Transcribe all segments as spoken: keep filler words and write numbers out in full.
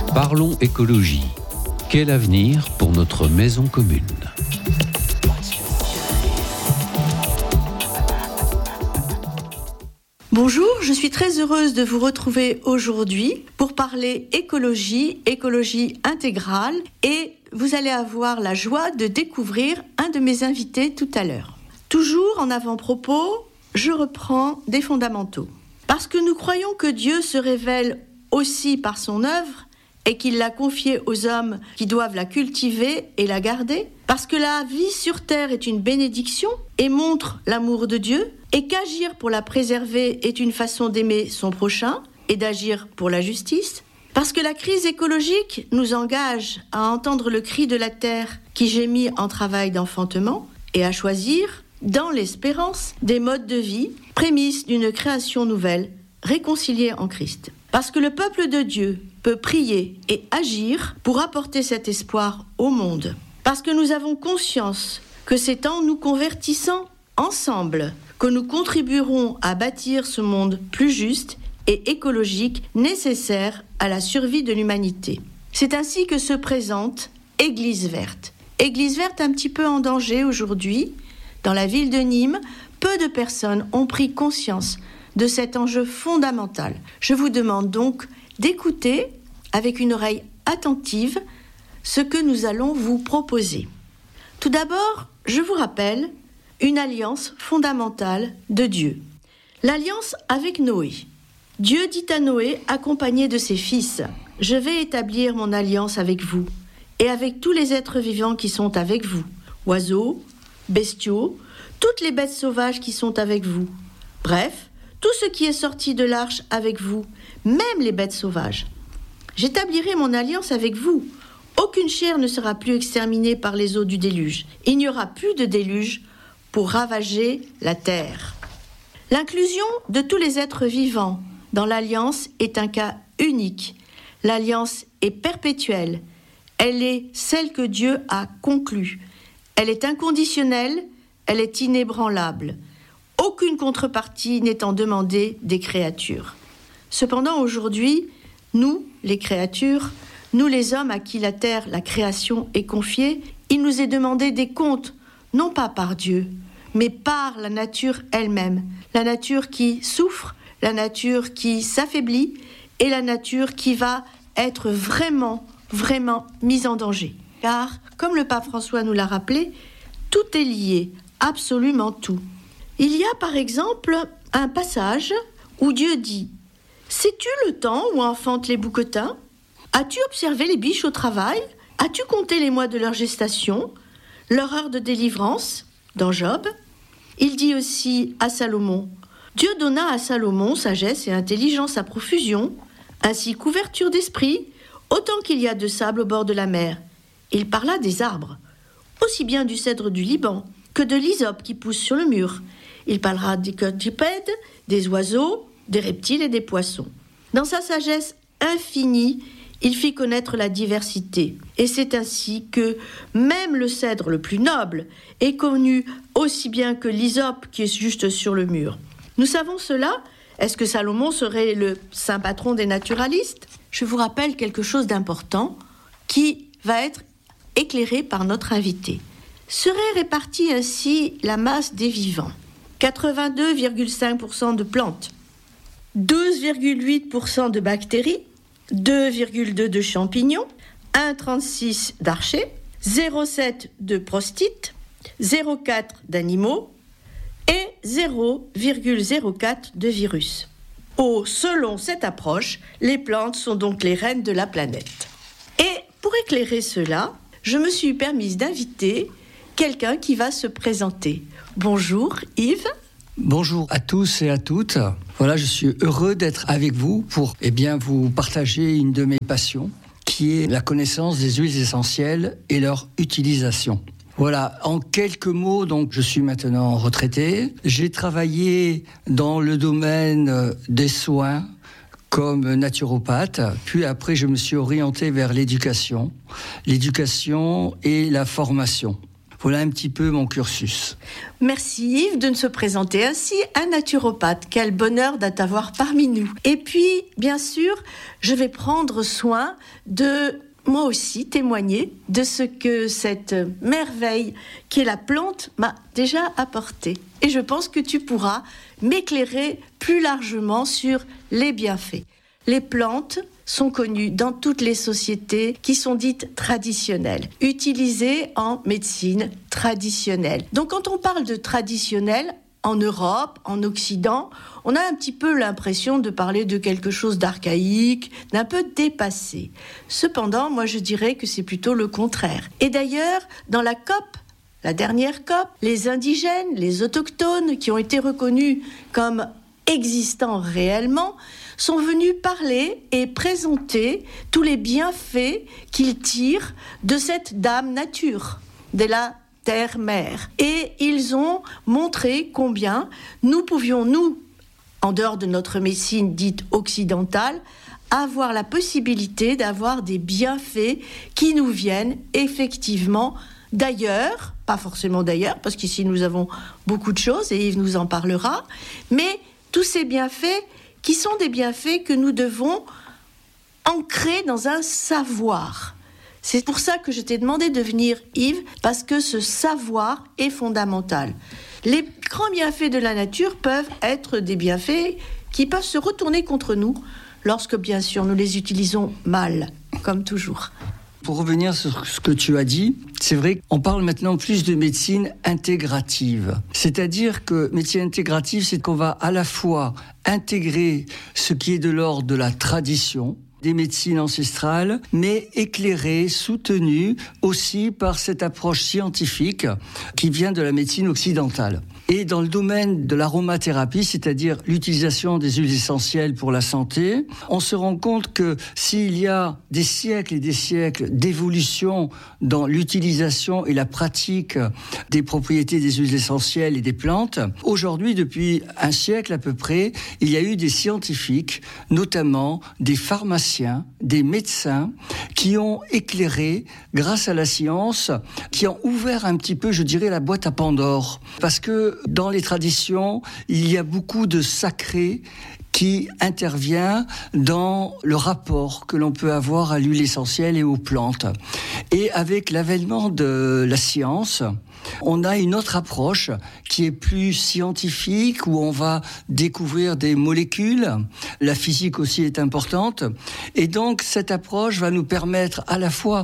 Parlons écologie. Quel avenir pour notre maison commune ? Bonjour, je suis très heureuse de vous retrouver aujourd'hui pour parler écologie, écologie intégrale, et vous allez avoir la joie de découvrir un de mes invités tout à l'heure. Toujours en avant-propos, je reprends des fondamentaux. Parce que nous croyons que Dieu se révèle aussi par son œuvre et qu'il l'a confiée aux hommes qui doivent la cultiver et la garder, parce que la vie sur terre est une bénédiction et montre l'amour de Dieu, et qu'agir pour la préserver est une façon d'aimer son prochain et d'agir pour la justice, parce que la crise écologique nous engage à entendre le cri de la terre qui gémit en travail d'enfantement et à choisir, dans l'espérance, des modes de vie, prémices d'une création nouvelle, réconciliée en Christ. Parce que le peuple de Dieu peut prier et agir pour apporter cet espoir au monde. Parce que nous avons conscience que c'est en nous convertissant ensemble que nous contribuerons à bâtir ce monde plus juste et écologique nécessaire à la survie de l'humanité. C'est ainsi que se présente Église verte. Église verte un petit peu en danger aujourd'hui. Dans la ville de Nîmes, peu de personnes ont pris conscience de cet enjeu fondamental. Je vous demande donc d'écouter avec une oreille attentive ce que nous allons vous proposer. Tout d'abord, je vous rappelle une alliance fondamentale de Dieu. L'alliance avec Noé. Dieu dit à Noé, accompagné de ses fils, « Je vais établir mon alliance avec vous et avec tous les êtres vivants qui sont avec vous, oiseaux, bestiaux, toutes les bêtes sauvages qui sont avec vous. Bref, tout ce qui est sorti de l'arche avec vous, même les bêtes sauvages. J'établirai mon alliance avec vous. Aucune chair ne sera plus exterminée par les eaux du déluge. Il n'y aura plus de déluge pour ravager la terre. » L'inclusion de tous les êtres vivants dans l'alliance est un cas unique. L'alliance est perpétuelle. Elle est celle que Dieu a conclue. Elle est inconditionnelle, elle est inébranlable. Aucune contrepartie n'étant demandée des créatures. Cependant, aujourd'hui, nous, les créatures, nous les hommes à qui la terre, la création est confiée, il nous est demandé des comptes, non pas par Dieu, mais par la nature elle-même. La nature qui souffre, la nature qui s'affaiblit et la nature qui va être vraiment, vraiment mise en danger. Car, comme le pape François nous l'a rappelé, tout est lié, absolument tout. Il y a par exemple un passage où Dieu dit « Sais-tu le temps où enfantent les bouquetins ? As-tu observé les biches au travail ? As-tu compté les mois de leur gestation ? Leur heure de délivrance ?» Dans Job. Il dit aussi à Salomon « Dieu donna à Salomon sagesse et intelligence à profusion, ainsi qu'ouverture d'esprit, autant qu'il y a de sable au bord de la mer. Il parla des arbres, aussi bien du cèdre du Liban que de l'hysope qui pousse sur le mur. Il parlera des quadrupèdes, des oiseaux, des reptiles et des poissons. Dans sa sagesse infinie, il fit connaître la diversité. Et c'est ainsi que même le cèdre le plus noble est connu aussi bien que l'hysope qui est juste sur le mur. Nous savons cela. Est-ce que Salomon serait le saint patron des naturalistes ? Je vous rappelle quelque chose d'important qui va être éclairé par notre invité. Serait répartie ainsi la masse des vivants. quatre-vingt-deux virgule cinq pour cent de plantes, douze virgule huit pour cent de bactéries, deux virgule deux de champignons, un virgule trente-six d'archées, zéro virgule sept de prostites, zéro virgule quatre d'animaux et zéro virgule zéro quatre de virus. Oh, selon cette approche, les plantes sont donc les reines de la planète. Et pour éclairer cela, je me suis permise d'inviter quelqu'un qui va se présenter. Bonjour Yves. Bonjour à tous et à toutes. Voilà, je suis heureux d'être avec vous pour eh bien, vous partager une de mes passions, qui est la connaissance des huiles essentielles et leur utilisation. Voilà, en quelques mots, donc je suis maintenant retraité. J'ai travaillé dans le domaine des soins comme naturopathe, puis après je me suis orienté vers l'éducation, l'éducation et la formation. Voilà un petit peu mon cursus. Merci Yves de nous se présenter ainsi, un naturopathe. Quel bonheur de t'avoir parmi nous. Et puis, bien sûr, je vais prendre soin de, moi aussi, témoigner de ce que cette merveille qui est la plante m'a déjà apporté. Et je pense que tu pourras m'éclairer plus largement sur les bienfaits. Les plantes sont connues dans toutes les sociétés qui sont dites traditionnelles, utilisées en médecine traditionnelle. Donc quand on parle de traditionnel, en Europe, en Occident, on a un petit peu l'impression de parler de quelque chose d'archaïque, d'un peu dépassé. Cependant, moi je dirais que c'est plutôt le contraire. Et d'ailleurs, dans la COP, la dernière COP, les indigènes, les autochtones qui ont été reconnus comme existants réellement, sont venus parler et présenter tous les bienfaits qu'ils tirent de cette dame nature, de la terre-mère. Et ils ont montré combien nous pouvions, nous, en dehors de notre médecine dite occidentale, avoir la possibilité d'avoir des bienfaits qui nous viennent effectivement d'ailleurs, pas forcément d'ailleurs, parce qu'ici nous avons beaucoup de choses et Yves nous en parlera, mais tous ces bienfaits qui sont des bienfaits que nous devons ancrer dans un savoir. C'est pour ça que je t'ai demandé de venir, Yves, parce que ce savoir est fondamental. Les grands bienfaits de la nature peuvent être des bienfaits qui peuvent se retourner contre nous lorsque, bien sûr, nous les utilisons mal, comme toujours. Pour revenir sur ce que tu as dit, c'est vrai qu'on parle maintenant plus de médecine intégrative. C'est-à-dire que médecine intégrative, c'est qu'on va à la fois intégrer ce qui est de l'ordre de la tradition, des médecines ancestrales, mais éclairées, soutenues aussi par cette approche scientifique qui vient de la médecine occidentale. Et dans le domaine de l'aromathérapie, c'est-à-dire l'utilisation des huiles essentielles pour la santé, on se rend compte que s'il y a des siècles et des siècles d'évolution dans l'utilisation et la pratique des propriétés des huiles essentielles et des plantes, aujourd'hui, depuis un siècle à peu près, il y a eu des scientifiques, notamment des pharmaciens, des médecins, qui ont éclairé, grâce à la science, qui ont ouvert un petit peu, je dirais, la boîte à Pandore. Parce que dans les traditions, il y a beaucoup de sacré qui intervient dans le rapport que l'on peut avoir à l'huile essentielle et aux plantes. Et avec l'avènement de la science, on a une autre approche qui est plus scientifique, où on va découvrir des molécules. La physique aussi est importante. Et donc, cette approche va nous permettre à la fois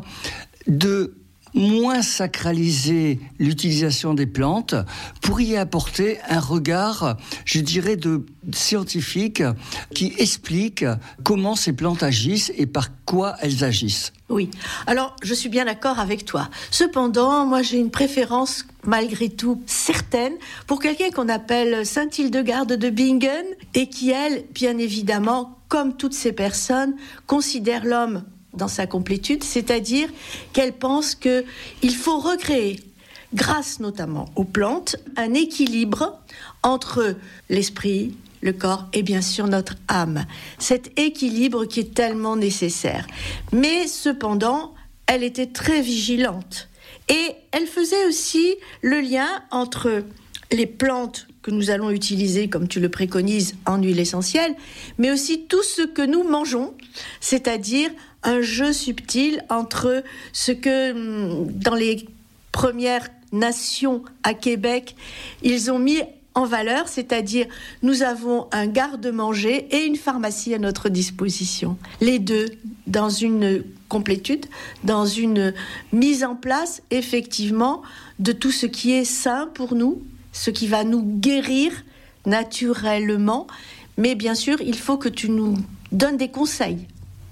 de moins sacraliser l'utilisation des plantes pour y apporter un regard, je dirais, de scientifique qui explique comment ces plantes agissent et par quoi elles agissent. Oui, alors je suis bien d'accord avec toi. Cependant, moi j'ai une préférence malgré tout certaine pour quelqu'un qu'on appelle Sainte Hildegarde de Bingen et qui, elle, bien évidemment, comme toutes ces personnes, considère l'homme dans sa complétude, c'est-à-dire qu'elle pense qu'il faut recréer, grâce notamment aux plantes, un équilibre entre l'esprit, le corps et bien sûr notre âme. Cet équilibre qui est tellement nécessaire. Mais cependant, elle était très vigilante. Et elle faisait aussi le lien entre les plantes que nous allons utiliser, comme tu le préconises, en huile essentielle, mais aussi tout ce que nous mangeons, c'est-à-dire un jeu subtil entre ce que, dans les premières nations à Québec, ils ont mis en valeur, c'est-à-dire nous avons un garde-manger et une pharmacie à notre disposition. Les deux, dans une complétude, dans une mise en place, effectivement, de tout ce qui est sain pour nous, ce qui va nous guérir naturellement. Mais bien sûr, il faut que tu nous donnes des conseils.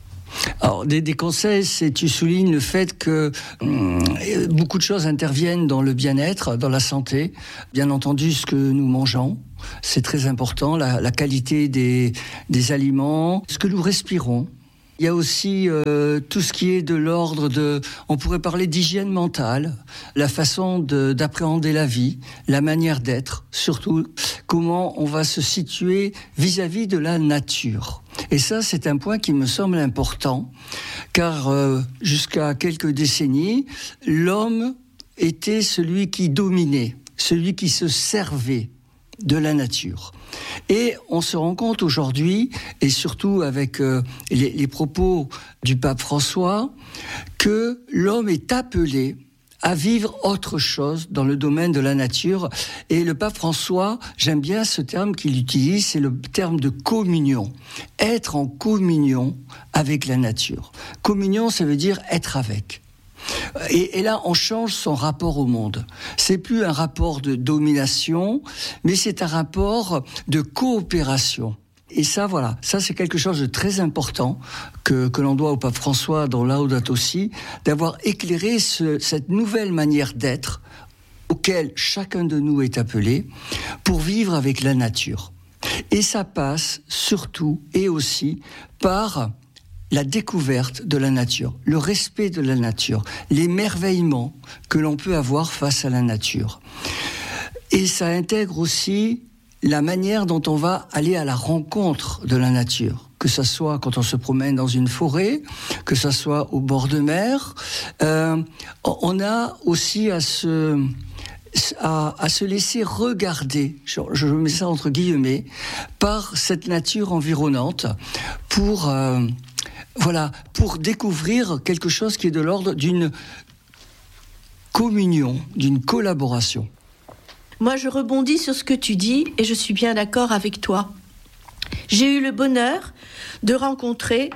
Alors, des, des conseils, c'est tu soulignes le fait que hum, beaucoup de choses interviennent dans le bien-être, dans la santé. Bien entendu, ce que nous mangeons, c'est très important, la, la qualité des, des aliments, ce que nous respirons. Il y a aussi euh, tout ce qui est de l'ordre de, on pourrait parler d'hygiène mentale, la façon de, d'appréhender la vie, la manière d'être, surtout comment on va se situer vis-à-vis de la nature. Et ça, c'est un point qui me semble important, car euh, jusqu'à quelques décennies, l'homme était celui qui dominait, celui qui se servait de la nature. Et on se rend compte aujourd'hui, et surtout avec euh, les, les propos du pape François, que l'homme est appelé à vivre autre chose dans le domaine de la nature. Et le pape François, j'aime bien ce terme qu'il utilise, c'est le terme de communion. Être en communion avec la nature. Communion, ça veut dire être avec. Et, et là, on change son rapport au monde. C'est plus un rapport de domination, mais c'est un rapport de coopération. Et ça, voilà, ça c'est quelque chose de très important que, que l'on doit au pape François dans Laudato Si, d'avoir éclairé ce, cette nouvelle manière d'être auquel chacun de nous est appelé pour vivre avec la nature. Et ça passe surtout et aussi par la découverte de la nature, le respect de la nature, l'émerveillement que l'on peut avoir face à la nature. Et ça intègre aussi la manière dont on va aller à la rencontre de la nature, que ce soit quand on se promène dans une forêt, que ce soit au bord de mer. Euh, on a aussi à se, à, à se laisser regarder, je, je mets ça entre guillemets, par cette nature environnante pour, euh, voilà, pour découvrir quelque chose qui est de l'ordre d'une communion, d'une collaboration. Moi, je rebondis sur ce que tu dis et je suis bien d'accord avec toi. J'ai eu le bonheur de rencontrer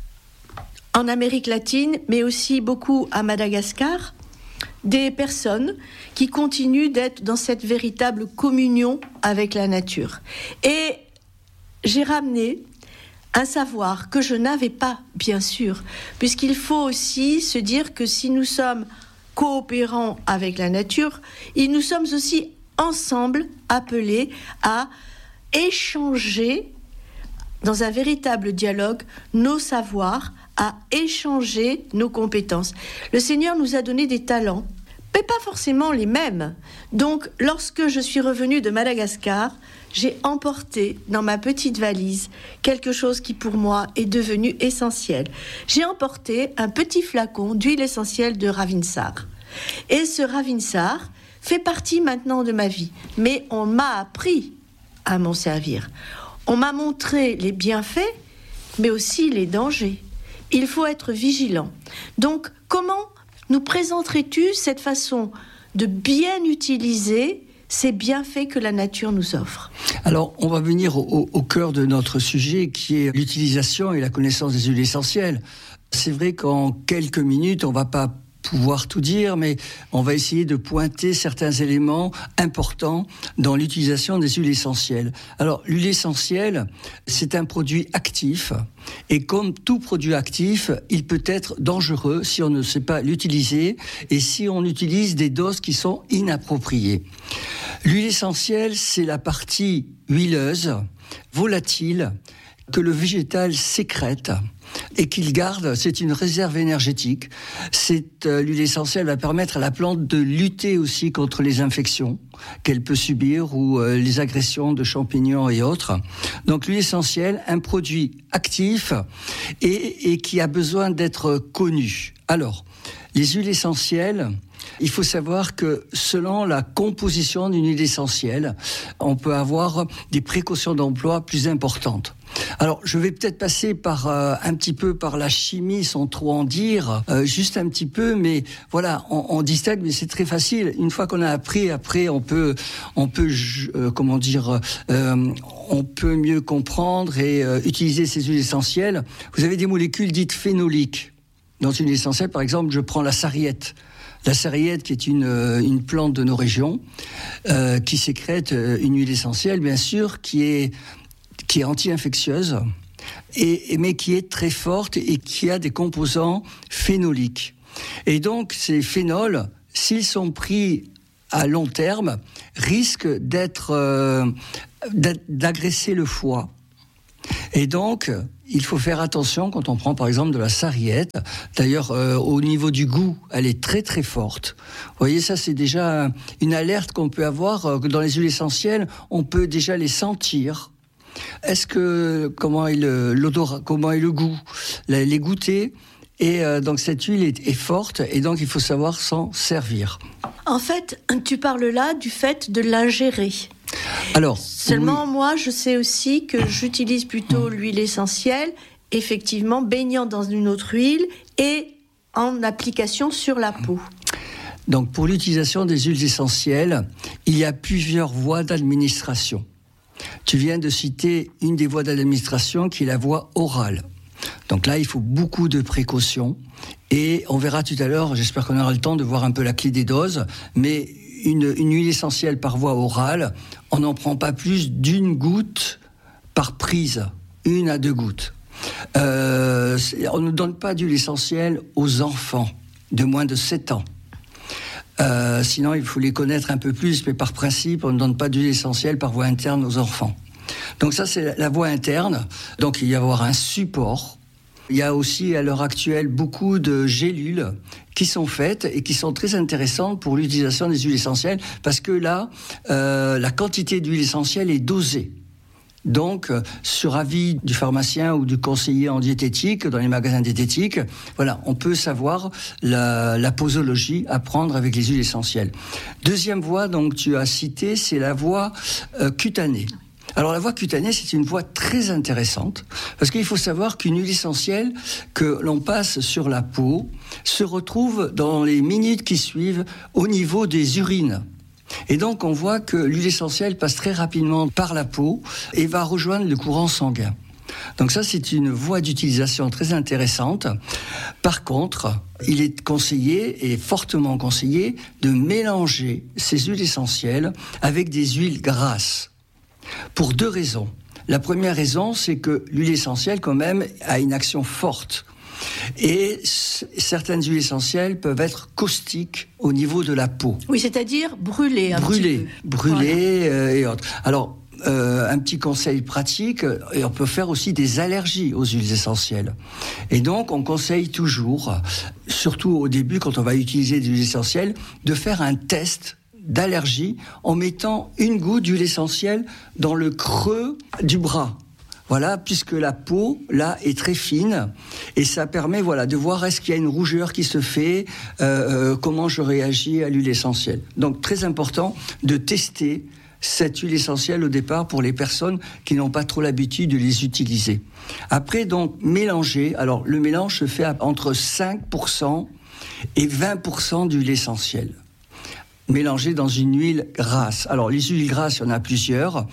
en Amérique latine, mais aussi beaucoup à Madagascar, des personnes qui continuent d'être dans cette véritable communion avec la nature. Et j'ai ramené un savoir que je n'avais pas, bien sûr, puisqu'il faut aussi se dire que si nous sommes coopérants avec la nature, et nous sommes aussi ensemble appelés à échanger dans un véritable dialogue nos savoirs, à échanger nos compétences. Le Seigneur nous a donné des talents, mais pas forcément les mêmes. Donc, lorsque je suis revenue de Madagascar, j'ai emporté dans ma petite valise quelque chose qui pour moi est devenu essentiel. J'ai emporté un petit flacon d'huile essentielle de Ravinsar. Et ce Ravinsar fait partie maintenant de ma vie. Mais on m'a appris à m'en servir. On m'a montré les bienfaits, mais aussi les dangers. Il faut être vigilant. Donc, comment nous présenterais-tu cette façon de bien utiliser ces bienfaits que la nature nous offre? Alors, on va venir au, au cœur de notre sujet, qui est l'utilisation et la connaissance des huiles essentielles. C'est vrai qu'en quelques minutes, on ne va pas pouvoir tout dire, mais on va essayer de pointer certains éléments importants dans l'utilisation des huiles essentielles. Alors, l'huile essentielle, c'est un produit actif, et comme tout produit actif, il peut être dangereux si on ne sait pas l'utiliser, et si on utilise des doses qui sont inappropriées. L'huile essentielle, c'est la partie huileuse, volatile, que le végétal sécrète et qu'il garde. C'est une réserve énergétique. C'est, euh, l'huile essentielle va permettre à la plante de lutter aussi contre les infections qu'elle peut subir ou euh, les agressions de champignons et autres. Donc l'huile essentielle, un produit actif et, et qui a besoin d'être connu. Alors, les huiles essentielles, il faut savoir que selon la composition d'une huile essentielle, on peut avoir des précautions d'emploi plus importantes. Alors, je vais peut-être passer par euh, un petit peu par la chimie, sans trop en dire, euh, juste un petit peu, mais voilà, on, on distingue, mais c'est très facile. Une fois qu'on a appris, après, on peut, on peut, euh, comment dire, euh, on peut mieux comprendre et euh, utiliser ces huiles essentielles. Vous avez des molécules dites phénoliques. Dans une huile essentielle, par exemple, je prends la sarriette. La sarriette, qui est une, une plante de nos régions, euh, qui sécrète une huile essentielle, bien sûr, qui est, qui est anti-infectieuse, et, mais qui est très forte et qui a des composants phénoliques. Et donc, ces phénols, s'ils sont pris à long terme, risquent d'être, euh, d'agresser le foie. Et donc, il faut faire attention quand on prend par exemple de la sarriette. D'ailleurs, euh, au niveau du goût, elle est très très forte. Vous voyez, ça c'est déjà une alerte qu'on peut avoir. Euh, dans les huiles essentielles, on peut déjà les sentir. Est-ce que, comment est le, l'odorat, comment est le goût, les goûter, Et euh, donc cette huile est, est forte et donc il faut savoir s'en servir. En fait, tu parles là du fait de l'ingérer. Alors, Seulement, oui. moi, je sais aussi que j'utilise plutôt l'huile essentielle, effectivement, baignant dans une autre huile et en application sur la peau. Donc, pour l'utilisation des huiles essentielles, il y a plusieurs voies d'administration. Tu viens de citer une des voies d'administration qui est la voie orale. Donc là, il faut beaucoup de précautions. Et on verra tout à l'heure, j'espère qu'on aura le temps de voir un peu la clé des doses, mais une, une huile essentielle par voie orale, on n'en prend pas plus d'une goutte par prise, une à deux gouttes. Euh, on ne donne pas d'huile essentielle aux enfants de moins de sept ans. Euh, sinon, il faut les connaître un peu plus, mais par principe, on ne donne pas d'huile essentielle par voie interne aux enfants. Donc ça, c'est la voie interne. Donc il va y avoir un support. Il y a aussi, à l'heure actuelle, beaucoup de gélules qui sont faites et qui sont très intéressantes pour l'utilisation des huiles essentielles, parce que là, euh, la quantité d'huile essentielle est dosée. Donc, euh, sur avis du pharmacien ou du conseiller en diététique, dans les magasins diététiques, voilà, on peut savoir la, la posologie à prendre avec les huiles essentielles. Deuxième voie, donc, tu as cité, c'est la voie euh, cutanée. Alors la voie cutanée, c'est une voie très intéressante, parce qu'il faut savoir qu'une huile essentielle que l'on passe sur la peau se retrouve dans les minutes qui suivent au niveau des urines. Et donc on voit que l'huile essentielle passe très rapidement par la peau et va rejoindre le courant sanguin. Donc ça, c'est une voie d'utilisation très intéressante. Par contre, il est conseillé, et fortement conseillé, de mélanger ces huiles essentielles avec des huiles grasses. Pour deux raisons. La première raison, c'est que l'huile essentielle, quand même, a une action forte. Et c- certaines huiles essentielles peuvent être caustiques au niveau de la peau. Oui, c'est-à-dire brûler un Brûler, petit peu. brûler Voilà. euh, et autres. Alors, euh, un petit conseil pratique, et on peut faire aussi des allergies aux huiles essentielles. Et donc, on conseille toujours, surtout au début, quand on va utiliser des huiles essentielles, de faire un test d'allergie en mettant une goutte d'huile essentielle dans le creux du bras. Voilà, puisque la peau, là, est très fine, et ça permet, voilà, de voir est-ce qu'il y a une rougeur qui se fait, euh, euh, comment je réagis à l'huile essentielle. Donc, très important de tester cette huile essentielle au départ pour les personnes qui n'ont pas trop l'habitude de les utiliser. Après, donc, mélanger. Alors, le mélange se fait entre cinq pour cent et vingt pour cent d'huile essentielle, mélangée dans une huile grasse. Alors, les huiles grasses, il y en a plusieurs.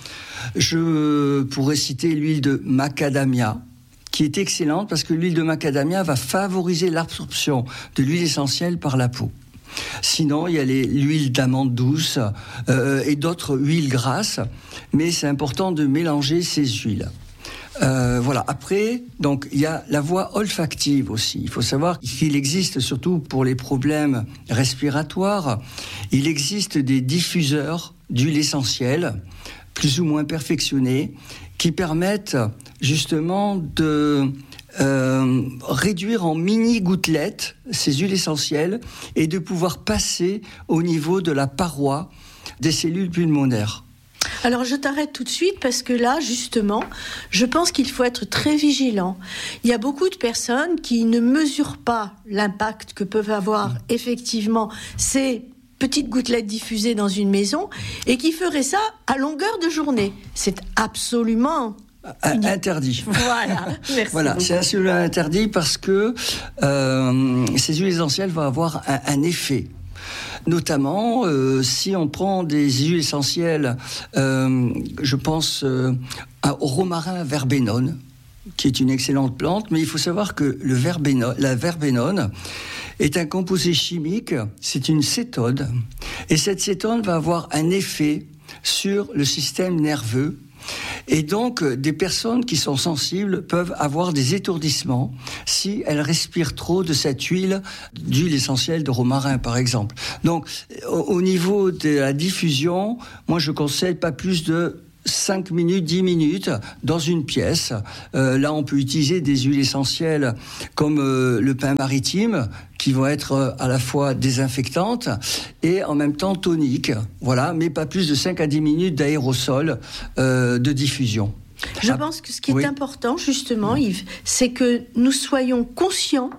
Je pourrais citer l'huile de macadamia, qui est excellente parce que l'huile de macadamia va favoriser l'absorption de l'huile essentielle par la peau. Sinon, il y a les, l'huile d'amande douce euh, et d'autres huiles grasses, mais c'est important de mélanger ces huiles. Euh, voilà. Après, donc, il y a la voie olfactive aussi. Il faut savoir qu'il existe, surtout pour les problèmes respiratoires, il existe des diffuseurs d'huile essentielle, plus ou moins perfectionnés, qui permettent justement de euh, réduire en mini-gouttelettes ces huiles essentielles et de pouvoir passer au niveau de la paroi des cellules pulmonaires. Alors je t'arrête tout de suite parce que là, justement, je pense qu'il faut être très vigilant. Il y a beaucoup de personnes qui ne mesurent pas l'impact que peuvent avoir effectivement ces petites gouttelettes diffusées dans une maison et qui feraient ça à longueur de journée. C'est absolument interdit. Voilà, merci. Voilà, beaucoup. c'est absolument interdit parce que euh, ces huiles essentielles vont avoir un, un effet. Notamment, euh, si on prend des huiles essentielles, euh, je pense euh, au romarin verbenone, qui est une excellente plante, mais il faut savoir que le verbénone, la verbenone est un composé chimique, c'est une cétone, et cette cétone va avoir un effet sur le système nerveux. Et donc, des personnes qui sont sensibles peuvent avoir des étourdissements si elles respirent trop de cette huile, d'huile essentielle de romarin, par exemple. Donc, au niveau de la diffusion, moi, je conseille pas plus de cinq minutes, dix minutes dans une pièce. Euh, là, on peut utiliser des huiles essentielles comme euh, le pin maritime, qui vont être euh, à la fois désinfectantes et en même temps toniques. Voilà, mais pas plus de cinq à dix minutes d'aérosol euh, de diffusion. Je ah, pense que ce qui est oui. important, justement, Yves, c'est que nous soyons conscients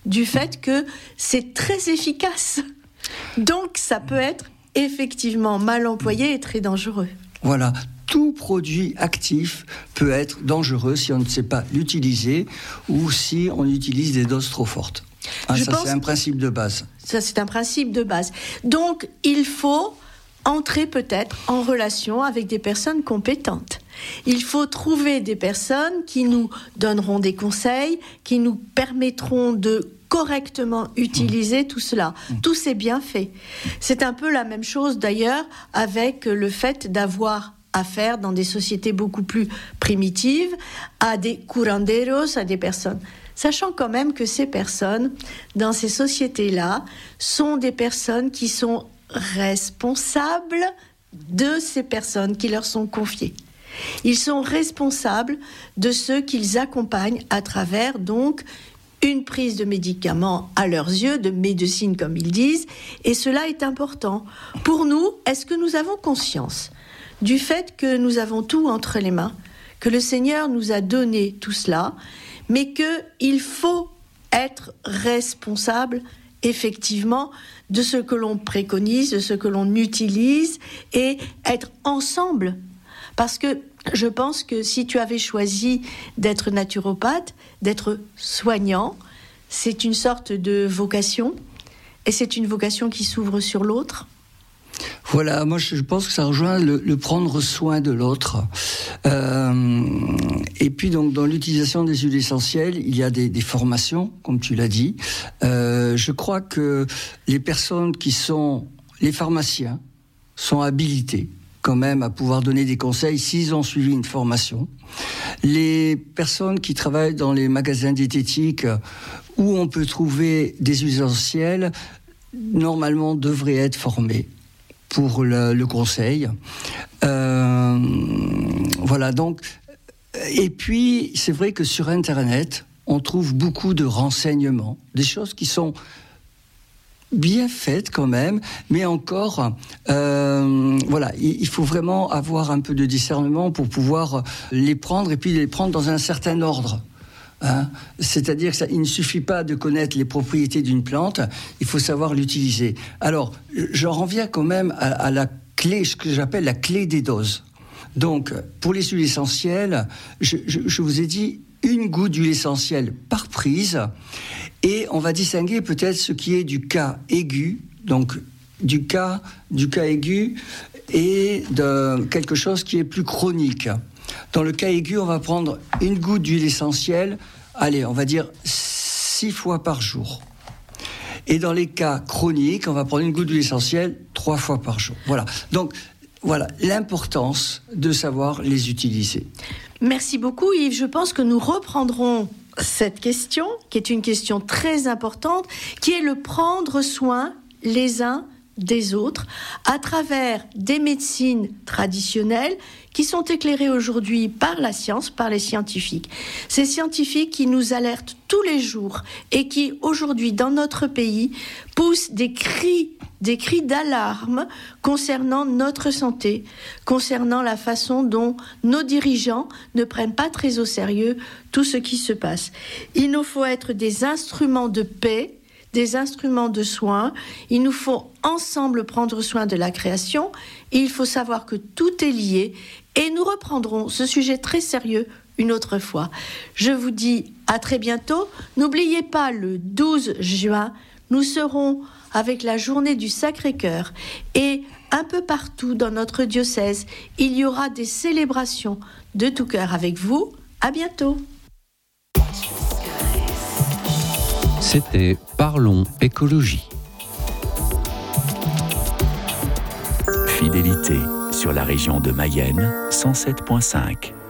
du fait que c'est très efficace. Donc ça peut être effectivement mal employé et très dangereux. Voilà. Tout produit actif peut être dangereux si on ne sait pas l'utiliser ou si on utilise des doses trop fortes. Hein, ça, c'est un principe de base. Ça, c'est un principe de base. Donc, il faut entrer peut-être en relation avec des personnes compétentes. Il faut trouver des personnes qui nous donneront des conseils, qui nous permettront de correctement utiliser mmh. tout cela, mmh. tous ces bienfaits. C'est un peu la même chose d'ailleurs avec le fait d'avoir affaire dans des sociétés beaucoup plus primitives à des curanderos, à des personnes. Sachant quand même que ces personnes, dans ces sociétés-là, sont des personnes qui sont responsables de ces personnes qui leur sont confiées. Ils sont responsables de ceux qu'ils accompagnent à travers donc une prise de médicaments à leurs yeux, de médecine comme ils disent, et cela est important. Pour nous, est-ce que nous avons conscience du fait que nous avons tout entre les mains, que le Seigneur nous a donné tout cela, mais qu'il faut être responsable, effectivement, de ce que l'on préconise, de ce que l'on utilise, et être ensemble. Parce que je pense que si tu avais choisi d'être naturopathe, d'être soignant, c'est une sorte de vocation, et c'est une vocation qui s'ouvre sur l'autre. Voilà, moi je pense que ça rejoint le, le prendre soin de l'autre. Euh, et puis donc dans l'utilisation des huiles essentielles, il y a des, des formations, comme tu l'as dit. Euh, je crois que les personnes qui sont, les pharmaciens, sont habilités quand même à pouvoir donner des conseils s'ils ont suivi une formation. Les personnes qui travaillent dans les magasins diététiques où on peut trouver des huiles essentielles, normalement devraient être formées pour le, le conseil. Euh, voilà, donc... Et puis, c'est vrai que sur Internet, on trouve beaucoup de renseignements, des choses qui sont bien faites quand même, mais encore, euh, voilà, il faut vraiment avoir un peu de discernement pour pouvoir les prendre et puis les prendre dans un certain ordre. Hein, c'est-à-dire qu'il ne suffit pas de connaître les propriétés d'une plante, il faut savoir l'utiliser. Alors, j'en reviens quand même à, à la clé, ce que j'appelle la clé des doses. Donc, pour les huiles essentielles, je, je, je vous ai dit une goutte d'huile essentielle par prise, et on va distinguer peut-être ce qui est du cas aigu, donc du cas, du cas aigu et de quelque chose qui est plus chronique. Dans le cas aigu, on va prendre une goutte d'huile essentielle, allez, on va dire six fois par jour. Et dans les cas chroniques, on va prendre une goutte d'huile essentielle trois fois par jour. Voilà. Donc, voilà l'importance de savoir les utiliser. Merci beaucoup Yves. Je pense que nous reprendrons cette question, qui est une question très importante, qui est le prendre soin les uns des autres à travers des médecines traditionnelles qui sont éclairées aujourd'hui par la science, par les scientifiques. Ces scientifiques qui nous alertent tous les jours et qui aujourd'hui dans notre pays poussent des cris, des cris d'alarme concernant notre santé, concernant la façon dont nos dirigeants ne prennent pas très au sérieux tout ce qui se passe. Il nous faut être des instruments de paix, des instruments de soins. Il nous faut ensemble prendre soin de la création. Et il faut savoir que tout est lié. Et nous reprendrons ce sujet très sérieux une autre fois. Je vous dis à très bientôt. N'oubliez pas, le douze juin, nous serons avec la journée du Sacré-Cœur. Et un peu partout dans notre diocèse, il y aura des célébrations de tout cœur avec vous. À bientôt. C'était Parlons écologie. Fidélité sur la région de Mayenne, cent sept virgule cinq.